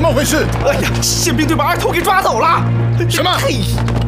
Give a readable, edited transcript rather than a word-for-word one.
么回事？ 哎呀，宪兵队把二头给抓走了。 什么？ 嘿，